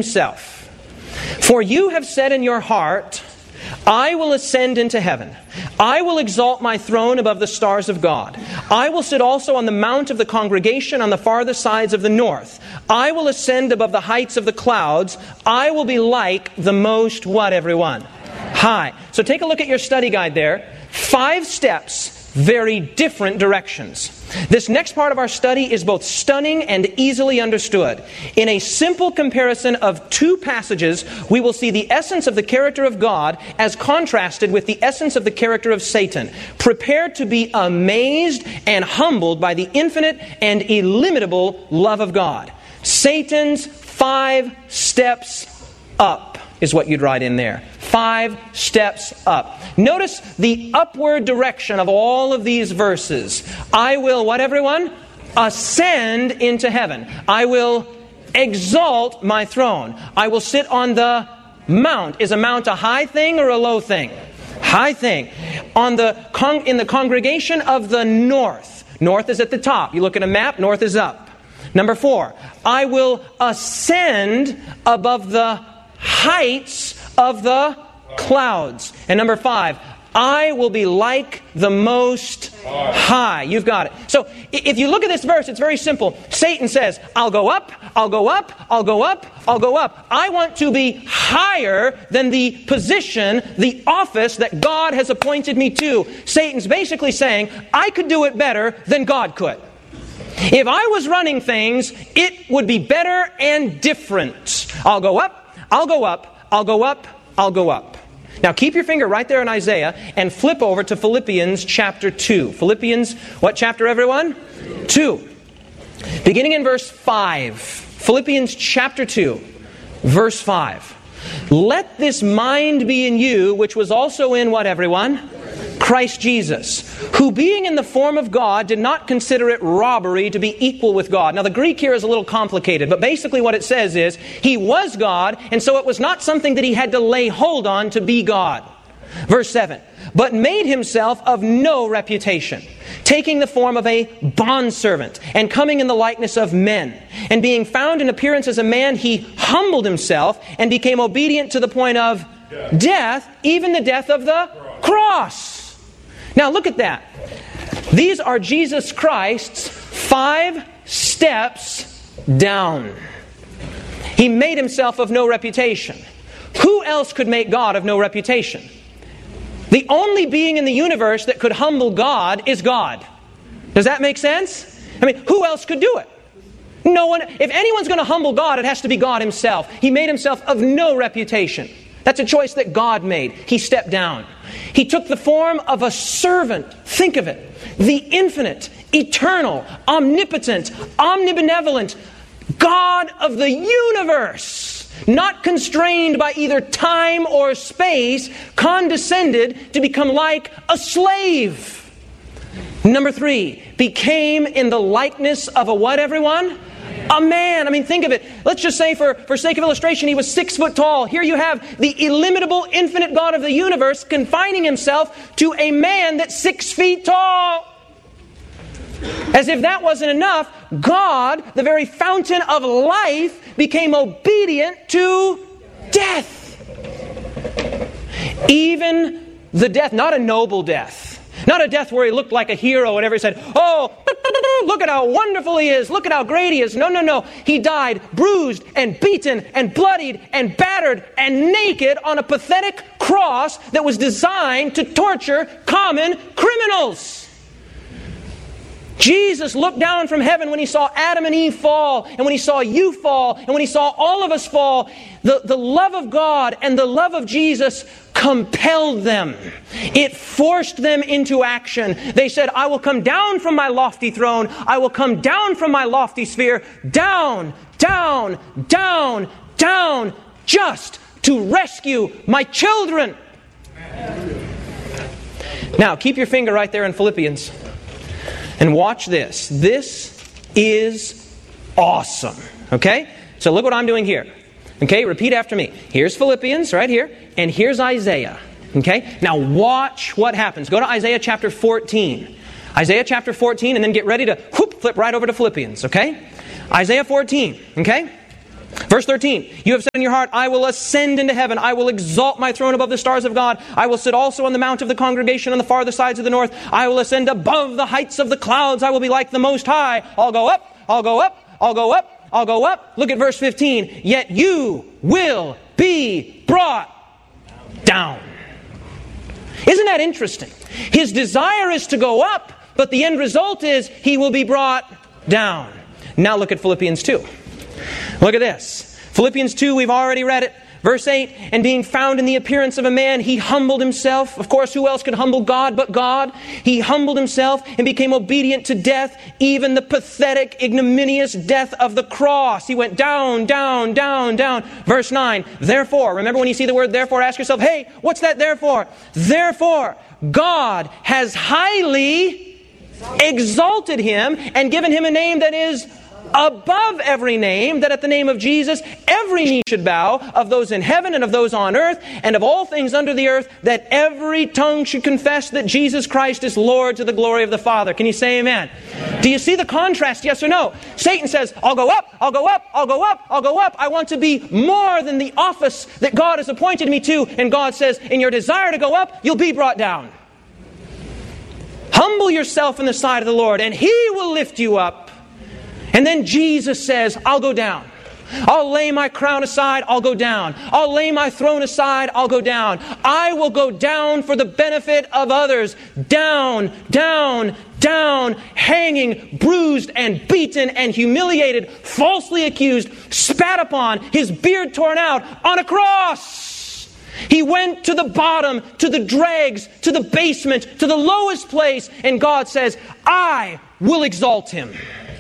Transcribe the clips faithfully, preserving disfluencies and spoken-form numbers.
himself, "For you have said in your heart, I will ascend into heaven. I will exalt my throne above the stars of God. I will sit also on the mount of the congregation on the farthest sides of the north. I will ascend above the heights of the clouds. I will be like the Most," what, everyone? High. So take a look at your study guide there. Five steps, very different directions. This next part of our study is both stunning and easily understood. In a simple comparison of two passages, we will see the essence of the character of God as contrasted with the essence of the character of Satan. Prepare to be amazed and humbled by the infinite and illimitable love of God. Satan's five steps up is what you'd write in there. Five steps up. Notice the upward direction of all of these verses. I will, what everyone? Ascend into heaven. I will exalt my throne. I will sit on the mount. Is a mount a high thing or a low thing? High thing. On the con- in the congregation of the north. North is at the top. You look at a map, north is up. Number four, I will ascend above the heights of the clouds. And number five, I will be like the Most High. You've got it. So if you look at this verse, it's very simple. Satan says, I'll go up, I'll go up, I'll go up, I'll go up. I want to be higher than the position, the office that God has appointed me to. Satan's basically saying, I could do it better than God could. If I was running things, it would be better and different. I'll go up, I'll go up, I'll go up, I'll go up. Now keep your finger right there in Isaiah and flip over to Philippians chapter two. Philippians, what chapter, everyone? two. Beginning in verse five. Philippians chapter two, verse five. Let this mind be in you, which was also in what, everyone? Christ Jesus, who being in the form of God did not consider it robbery to be equal with God. Now the Greek here is a little complicated, but basically what it says is He was God, and so it was not something that He had to lay hold on to be God. Verse seven, but made Himself of no reputation, taking the form of a bondservant, and coming in the likeness of men. And being found in appearance as a man, He humbled Himself, and became obedient to the point of death, death even the death of the cross. Now look at that. These are Jesus Christ's five steps down. He made Himself of no reputation. Who else could make God of no reputation? The only being in the universe that could humble God is God. Does that make sense? I mean, who else could do it? No one. If anyone's going to humble God, it has to be God Himself. He made Himself of no reputation. That's a choice that God made. He stepped down. He took the form of a servant. Think of it. The infinite, eternal, omnipotent, omnibenevolent God of the universe, not constrained by either time or space, condescended to become like a slave. Number three, became in the likeness of a what, everyone? A man. I mean, think of it. Let's just say for, for sake of illustration, He was six foot tall. Here you have the illimitable, infinite God of the universe confining Himself to a man that's six feet tall. As if that wasn't enough, God, the very fountain of life, became obedient to death. Even the death, not a noble death. Not a death where He looked like a hero and everybody said, oh, look at how wonderful He is. Look at how great He is. No, no, no. He died bruised and beaten and bloodied and battered and naked on a pathetic cross that was designed to torture common criminals. Jesus looked down from heaven when He saw Adam and Eve fall, and when He saw you fall, and when He saw all of us fall. The, the love of God and the love of Jesus compelled them. It forced them into action. They said, I will come down from my lofty throne. I will come down from my lofty sphere. Down, down, down, down, just to rescue my children. Now, keep your finger right there in Philippians. And watch this. This is awesome. Okay? So look what I'm doing here. Okay? Repeat after me. Here's Philippians right here. And here's Isaiah. Okay? Now watch what happens. Go to Isaiah chapter fourteen. Isaiah chapter fourteen, and then get ready to whoop, flip right over to Philippians. Okay? Isaiah fourteen. Okay? Verse thirteen, you have said in your heart, I will ascend into heaven. I will exalt my throne above the stars of God. I will sit also on the mount of the congregation on the farther sides of the north. I will ascend above the heights of the clouds. I will be like the Most High. I'll go up, I'll go up, I'll go up, I'll go up. Look at verse fifteen. Yet you will be brought down. Isn't that interesting? His desire is to go up, but the end result is he will be brought down. Now look at Philippians two. Look at this. Philippians two, we've already read it. Verse eight, and being found in the appearance of a man, he humbled himself. Of course, who else could humble God but God? He humbled himself and became obedient to death, even the pathetic, ignominious death of the cross. He went down, down, down, down. Verse nine, therefore, remember when you see the word therefore, ask yourself, hey, what's that therefore? Therefore, God has highly exalted him and given him a name that is above every name, that at the name of Jesus every knee should bow, of those in heaven and of those on earth and of all things under the earth, that every tongue should confess that Jesus Christ is Lord, to the glory of the Father. Can you say amen? Amen. Do you see the contrast, yes or no? Satan says, I'll go up, I'll go up, I'll go up, I'll go up. I want to be more than the office that God has appointed me to. And God says, in your desire to go up, you'll be brought down. Humble yourself in the sight of the Lord, and He will lift you up. And then Jesus says, I'll go down. I'll lay my crown aside, I'll go down. I'll lay my throne aside, I'll go down. I will go down for the benefit of others. Down, down, down, hanging, bruised and beaten and humiliated, falsely accused, spat upon, his beard torn out on a cross. He went to the bottom, to the dregs, to the basement, to the lowest place. And God says, I will exalt him.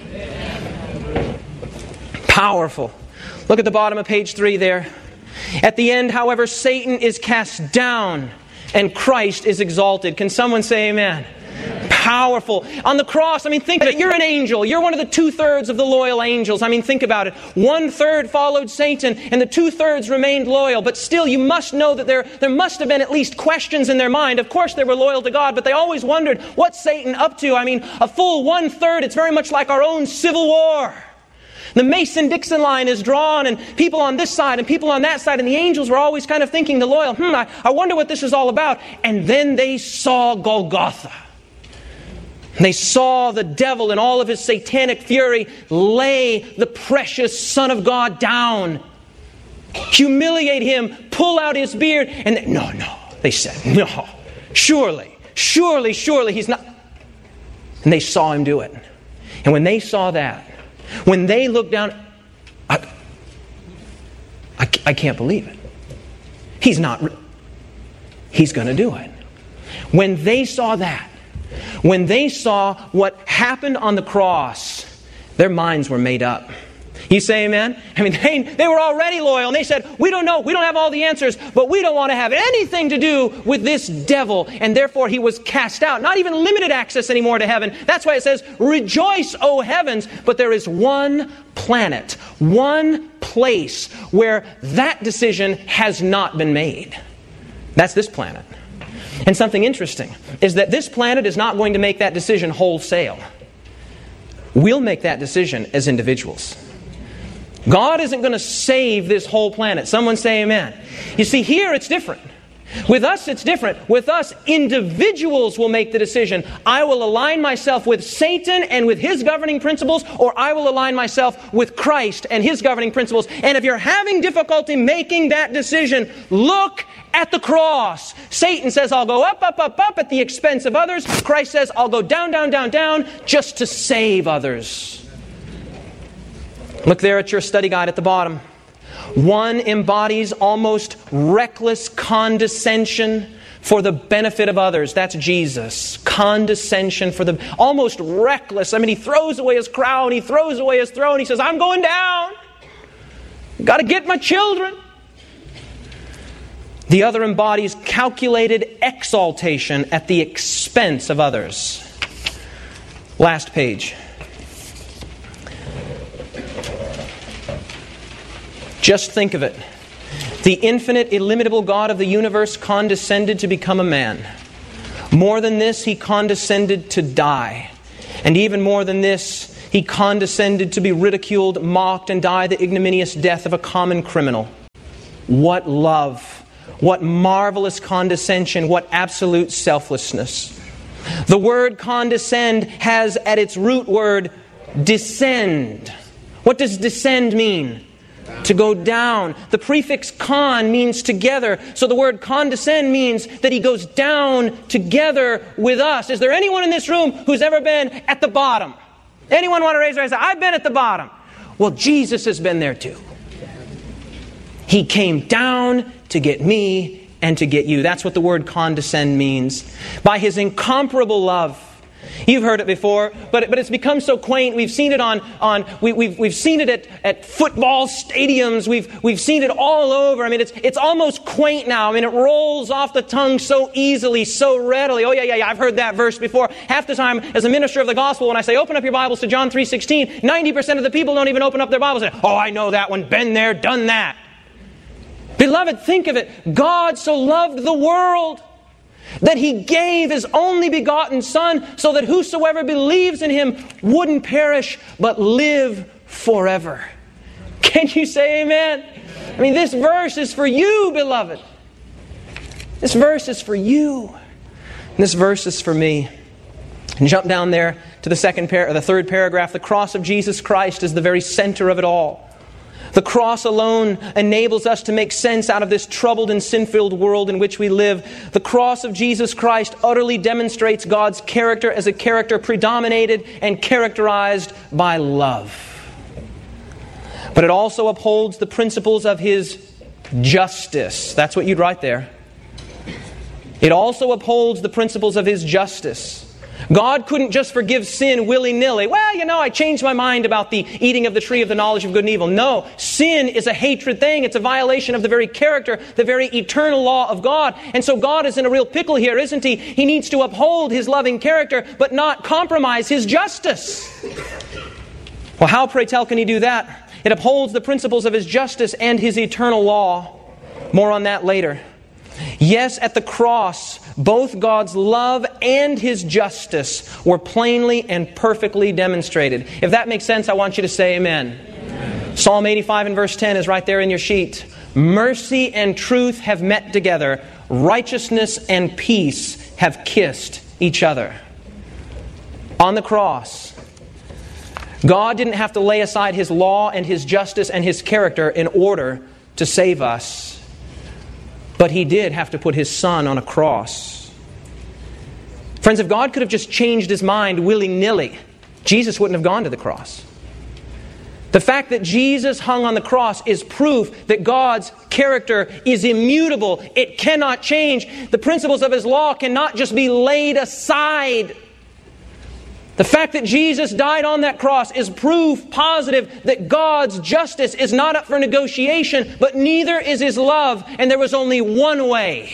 Powerful. Look at the bottom of page three there. At the end, however, Satan is cast down and Christ is exalted. Can someone say amen? Amen. Powerful. On the cross, I mean, think of it. You're an angel. You're one of the two-thirds of the loyal angels. I mean, think about it. One-third followed Satan and the two-thirds remained loyal. But still, you must know that there, there must have been at least questions in their mind. Of course, they were loyal to God, but they always wondered, what's Satan up to? I mean, a full one-third, it's very much like our own civil war. The Mason-Dixon line is drawn, and people on this side and people on that side, and the angels were always kind of thinking, the loyal, hmm, I, I wonder what this is all about. And then they saw Golgotha. They saw the devil in all of his satanic fury lay the precious Son of God down, humiliate him, pull out his beard, and they, no, no, they said, no, surely, surely, surely he's not. And they saw him do it. And when they saw that, when they looked down, I, I, I can't believe it. He's not, he's going to do it. When they saw that, when they saw what happened on the cross, their minds were made up. You say amen? I mean, they, they were already loyal, and they said, we don't know, we don't have all the answers, but we don't want to have anything to do with this devil. And therefore he was cast out. Not even limited access anymore to heaven. That's why it says, rejoice, O heavens. But there is one planet, one place where that decision has not been made. That's this planet. And something interesting is that this planet is not going to make that decision wholesale. We'll make that decision as individuals. God isn't going to save this whole planet. Someone say amen. You see, here it's different. With us, it's different. With us, individuals will make the decision. I will align myself with Satan and with his governing principles, or I will align myself with Christ and his governing principles. And if you're having difficulty making that decision, look at the cross. Satan says, I'll go up, up, up, up at the expense of others. Christ says, I'll go down, down, down, down just to save others. Look there at your study guide at the bottom. One embodies almost reckless condescension for the benefit of others. That's Jesus. Condescension for the... Almost reckless. I mean, he throws away his crown. He throws away his throne. He says, I'm going down. Got to get my children. The other embodies calculated exaltation at the expense of others. Last page. Just think of it. The infinite, illimitable God of the universe condescended to become a man. More than this, He condescended to die. And even more than this, He condescended to be ridiculed, mocked, and die the ignominious death of a common criminal. What love! What marvelous condescension! What absolute selflessness! The word condescend has at its root word descend. What does descend mean? To go down. The prefix con means together. So the word condescend means that He goes down together with us. Is there anyone in this room who's ever been at the bottom? Anyone want to raise their hand and say, I've been at the bottom? Well, Jesus has been there too. He came down to get me and to get you. That's what the word condescend means. By His incomparable love. You've heard it before, but but it's become so quaint. We've seen it on on we, we've we've seen it at, at football stadiums. We've we've seen it all over. I mean, it's it's almost quaint now. I mean, it rolls off the tongue so easily, so readily. Oh yeah, yeah, yeah. I've heard that verse before. Half the time, as a minister of the gospel, when I say open up your Bibles to John three sixteen, ninety percent of the people don't even open up their Bibles and say, "Oh, I know that one. Been there, done that." Beloved, think of it. God so loved the world that He gave His only begotten Son, so that whosoever believes in Him wouldn't perish, but live forever. Can you say amen? I mean, this verse is for you, beloved. This verse is for you. And this verse is for me. And jump down there to the second par- or the third paragraph. The cross of Jesus Christ is the very center of it all. The cross alone enables us to make sense out of this troubled and sin-filled world in which we live. The cross of Jesus Christ utterly demonstrates God's character as a character predominated and characterized by love. But it also upholds the principles of His justice. That's what you'd write there. It also upholds the principles of His justice. God couldn't just forgive sin willy-nilly. Well, you know, I changed my mind about the eating of the tree of the knowledge of good and evil. No, sin is a hatred thing. It's a violation of the very character, the very eternal law of God. And so God is in a real pickle here, isn't He? He needs to uphold His loving character, but not compromise His justice. Well, how, pray tell, can He do that? It upholds the principles of His justice and His eternal law. More on that later. Yes, at the cross, both God's love and His justice were plainly and perfectly demonstrated. If that makes sense, I want you to say amen. Amen. Psalm eighty-five and verse ten is right there in your sheet. Mercy and truth have met together. Righteousness and peace have kissed each other. On the cross, God didn't have to lay aside His law and His justice and His character in order to save us. But He did have to put His Son on a cross. Friends, if God could have just changed His mind willy-nilly, Jesus wouldn't have gone to the cross. The fact that Jesus hung on the cross is proof that God's character is immutable. It cannot change. The principles of His law cannot just be laid aside. The fact that Jesus died on that cross is proof positive that God's justice is not up for negotiation, but neither is His love, and there was only one way.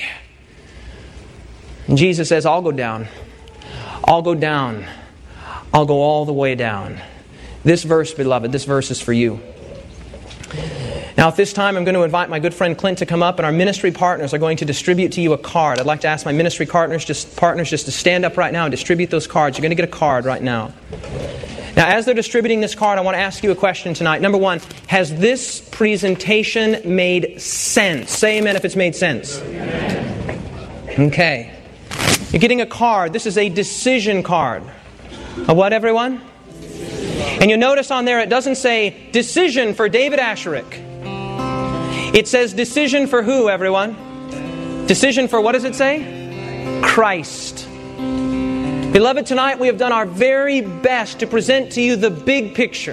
And Jesus says, I'll go down. I'll go down. I'll go all the way down. This verse, beloved, this verse is for you. Now, at this time, I'm going to invite my good friend Clint to come up, and our ministry partners are going to distribute to you a card. I'd like to ask my ministry partners just, partners just to stand up right now and distribute those cards. You're going to get a card right now. Now, as they're distributing this card, I want to ask you a question tonight. Number one, has this presentation made sense? Say amen if it's made sense. Amen. Okay. You're getting a card. This is a decision card. A what, everyone? And you'll notice on there it doesn't say decision for David Asherick. It says decision for who, everyone? Decision for what does it say? Christ. Beloved, tonight we have done our very best to present to you the big picture.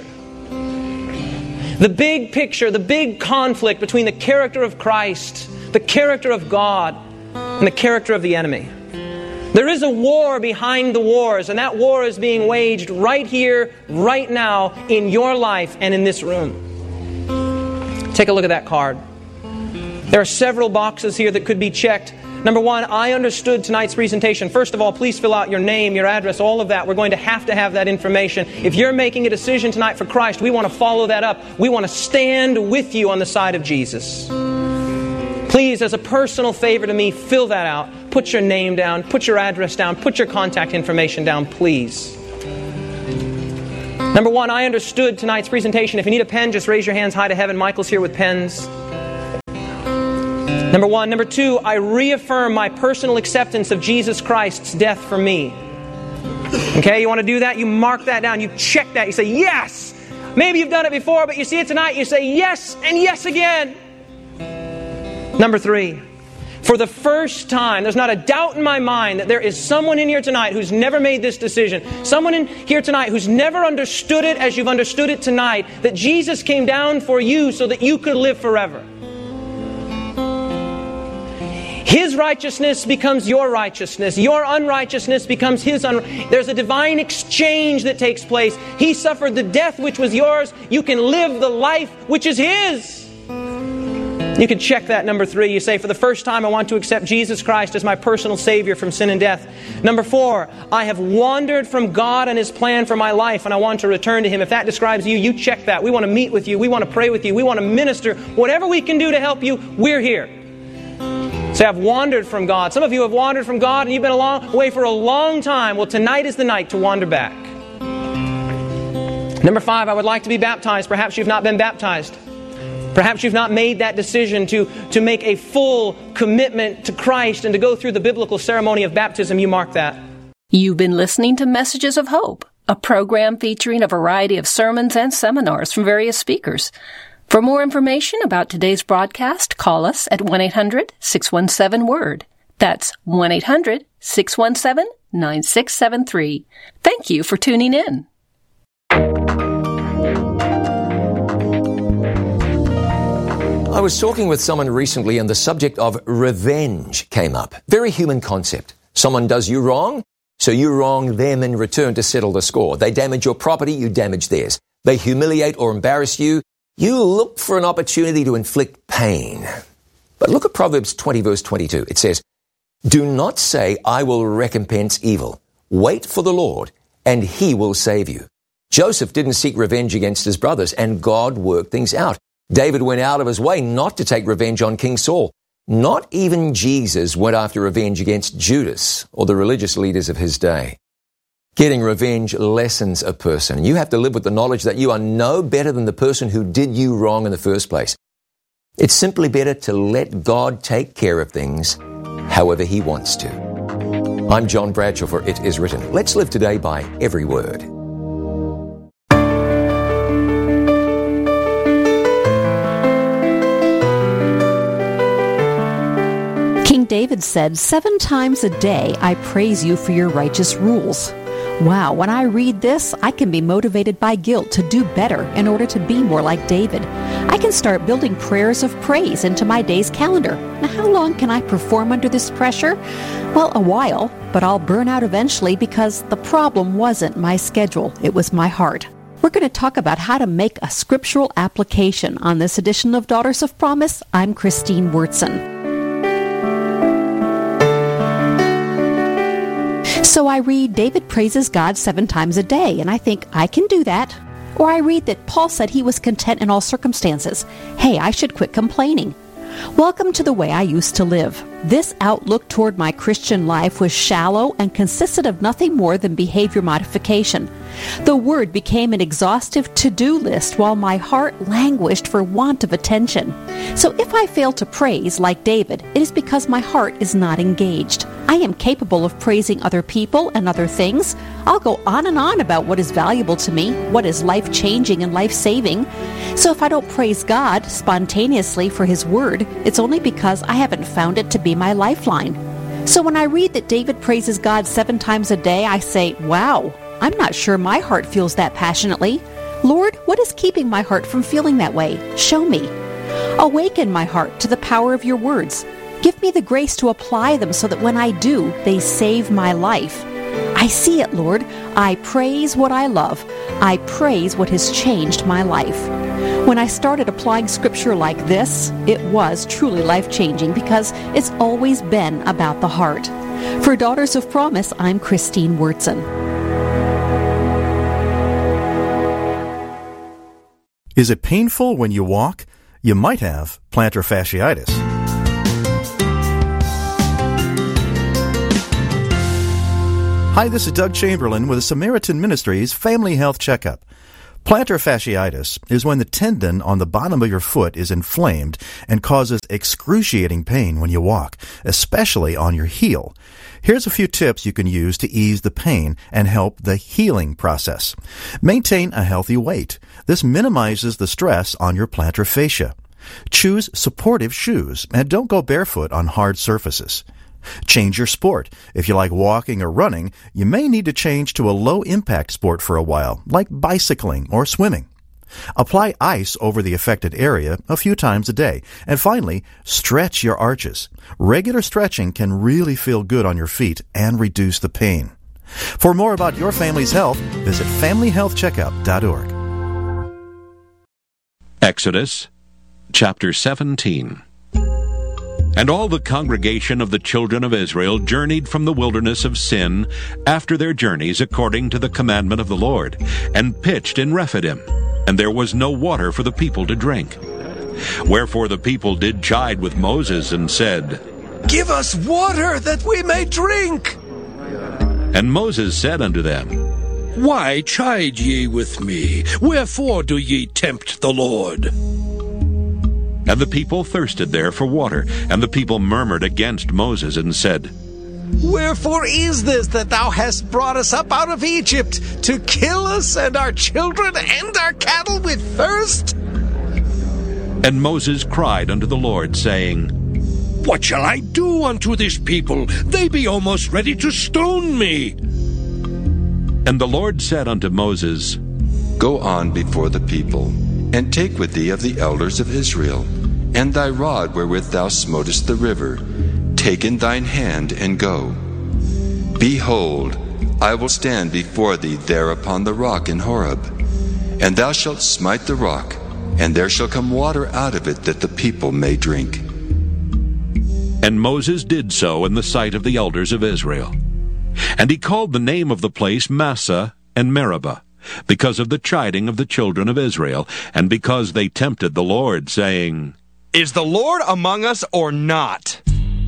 The big picture, the big conflict between the character of Christ, the character of God, and the character of the enemy. There is a war behind the wars, and that war is being waged right here, right now, in your life and in this room. Take a look at that card. There are several boxes here that could be checked. Number one, I understood tonight's presentation. First of all, please fill out your name, your address, all of that. We're going to have to have that information. If you're making a decision tonight for Christ, we want to follow that up. We want to stand with you on the side of Jesus. Please, as a personal favor to me, fill that out. Put your name down. Put your address down. Put your contact information down, please. Number one, I understood tonight's presentation. If you need a pen, just raise your hands high to heaven. Michael's here with pens. Number one. Number two, I reaffirm my personal acceptance of Jesus Christ's death for me. Okay, you want to do that? You mark that down. You check that. You say, yes! Maybe you've done it before, but you see it tonight. You say, yes and yes again. Number three, for the first time, there's not a doubt in my mind that there is someone in here tonight who's never made this decision. Someone in here tonight who's never understood it as you've understood it tonight, that Jesus came down for you so that you could live forever. His righteousness becomes your righteousness. Your unrighteousness becomes His unrighteousness. There's a divine exchange that takes place. He suffered the death which was yours. You can live the life which is His. You can check that, number three. You say, for the first time, I want to accept Jesus Christ as my personal Savior from sin and death. Number four, I have wandered from God and His plan for my life, and I want to return to Him. If that describes you, you check that. We want to meet with you. We want to pray with you. We want to minister. Whatever we can do to help you, we're here. Say, I've wandered from God. Some of you have wandered from God, and you've been a long, away for a long time. Well, tonight is the night to wander back. Number five, I would like to be baptized. Perhaps you've not been baptized. Perhaps you've not made that decision to, to make a full commitment to Christ and to go through the biblical ceremony of baptism. You mark that. You've been listening to Messages of Hope, a program featuring a variety of sermons and seminars from various speakers. For more information about today's broadcast, call us at one eight hundred six one seven word. That's one eight hundred six one seven nine six seven three. Thank you for tuning in. I was talking with someone recently and the subject of revenge came up. Very human concept. Someone does you wrong, so you wrong them in return to settle the score. They damage your property, you damage theirs. They humiliate or embarrass you, you look for an opportunity to inflict pain. But look at Proverbs twenty, verse twenty-two. It says, do not say, I will recompense evil. Wait for the Lord, and He will save you. Joseph didn't seek revenge against his brothers, and God worked things out. David went out of his way not to take revenge on King Saul. Not even Jesus went after revenge against Judas or the religious leaders of his day. Getting revenge lessens a person. You have to live with the knowledge that you are no better than the person who did you wrong in the first place. It's simply better to let God take care of things however He wants to. I'm John Bradshaw for It Is Written. Let's live today by every word. David said, seven times a day I praise you for your righteous rules. Wow, when I read this, I can be motivated by guilt to do better in order to be more like David. I can start building prayers of praise into my day's calendar. Now, how long can I perform under this pressure? Well, a while, but I'll burn out eventually because the problem wasn't my schedule, it was my heart. We're going to talk about how to make a scriptural application on this edition of Daughters of Promise. I'm Christine Wurtson. So I read David praises God seven times a day, and I think I can do that. Or I read that Paul said he was content in all circumstances. Hey, I should quit complaining. Welcome to the way I used to live. This outlook toward my Christian life was shallow and consisted of nothing more than behavior modification. The Word became an exhaustive to-do list while my heart languished for want of attention. So if I fail to praise like David, it is because my heart is not engaged. I am capable of praising other people and other things. I'll go on and on about what is valuable to me, what is life-changing and life-saving. So if I don't praise God spontaneously for His Word, it's only because I haven't found it to be my lifeline. So when I read that David praises God seven times a day, I say, wow, I'm not sure my heart feels that passionately. Lord, what is keeping my heart from feeling that way? Show me. Awaken my heart to the power of your words. Give me the grace to apply them so that when I do, they save my life. I see it, Lord. I praise what I love. I praise what has changed my life. When I started applying scripture like this, it was truly life-changing because it's always been about the heart. For Daughters of Promise, I'm Christine Wurtson. Is it painful when you walk? You might have plantar fasciitis. Hi, this is Doug Chamberlain with the Samaritan Ministries Family Health Checkup. Plantar fasciitis is when the tendon on the bottom of your foot is inflamed and causes excruciating pain when you walk, especially on your heel. Here's a few tips you can use to ease the pain and help the healing process. Maintain a healthy weight. This minimizes the stress on your plantar fascia. Choose supportive shoes and don't go barefoot on hard surfaces. Change your sport. If you like walking or running, you may need to change to a low-impact sport for a while, like bicycling or swimming. Apply ice over the affected area a few times a day. And finally, stretch your arches. Regular stretching can really feel good on your feet and reduce the pain. For more about your family's health, visit family health checkup dot org. Exodus chapter seventeen. And all the congregation of the children of Israel journeyed from the wilderness of Sin after their journeys according to the commandment of the Lord, and pitched in Rephidim, and there was no water for the people to drink. Wherefore the people did chide with Moses, and said, Give us water, that we may drink. And Moses said unto them, Why chide ye with me? Wherefore do ye tempt the Lord? And the people thirsted there for water, and the people murmured against Moses, and said, Wherefore is this that thou hast brought us up out of Egypt, to kill us and our children and our cattle with thirst? And Moses cried unto the Lord, saying, What shall I do unto this people? They be almost ready to stone me. And the Lord said unto Moses, Go on before the people, and take with thee of the elders of Israel, and thy rod wherewith thou smotest the river, take in thine hand, and go. Behold, I will stand before thee there upon the rock in Horeb, and thou shalt smite the rock, and there shall come water out of it, that the people may drink. And Moses did so in the sight of the elders of Israel. And he called the name of the place Massah and Meribah, because of the chiding of the children of Israel, and because they tempted the Lord, saying, Is the Lord among us or not?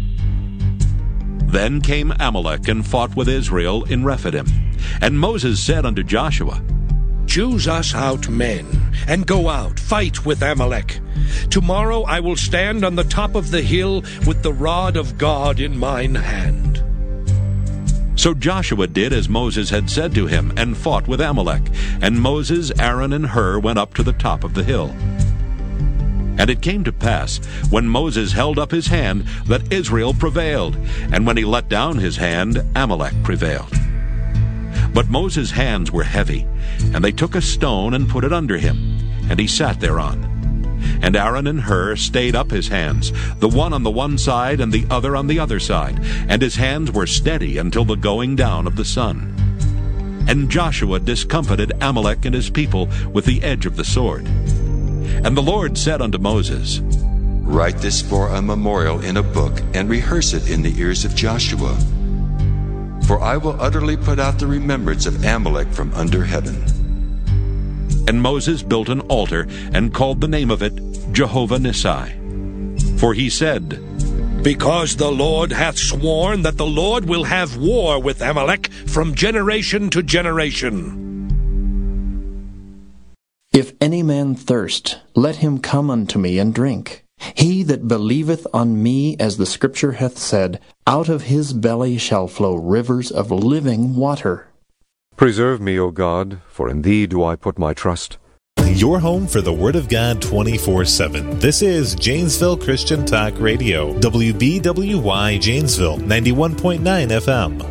Then came Amalek and fought with Israel in Rephidim. And Moses said unto Joshua, Choose us out men, and go out, fight with Amalek. Tomorrow I will stand on the top of the hill with the rod of God in mine hand. So Joshua did as Moses had said to him, and fought with Amalek. And Moses, Aaron, and Hur went up to the top of the hill. And it came to pass, when Moses held up his hand, that Israel prevailed, and when he let down his hand, Amalek prevailed. But Moses' hands were heavy, and they took a stone and put it under him, and he sat thereon. And Aaron and Hur stayed up his hands, the one on the one side and the other on the other side, and his hands were steady until the going down of the sun. And Joshua discomfited Amalek and his people with the edge of the sword. And the Lord said unto Moses, Write this for a memorial in a book, and rehearse it in the ears of Joshua. For I will utterly put out the remembrance of Amalek from under heaven. And Moses built an altar, and called the name of it Jehovah Nissi. For he said, Because the Lord hath sworn that the Lord will have war with Amalek from generation to generation. If any man thirst, let him come unto me and drink. He that believeth on me, as the Scripture hath said, out of his belly shall flow rivers of living water. Preserve me, O God, for in thee do I put my trust. Your home for the Word of God twenty-four seven. This is Janesville Christian Talk Radio. W B W Y Janesville, ninety-one point nine F M.